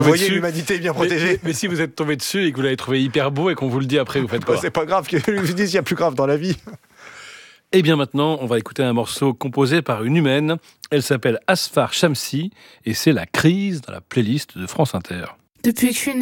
Vous voyez, l'humanité est bien protégée. Mais si vous êtes tombé dessus et que vous l'avez trouvé hyper beau et qu'on vous le dit après, vous faites quoi? C'est pas grave, que je dise, il y a plus grave dans la vie. Eh bien maintenant, on va écouter un morceau composé par une humaine. Elle s'appelle Asfar Shamsi et c'est La Crise dans la playlist de France Inter. Depuis que je suis née.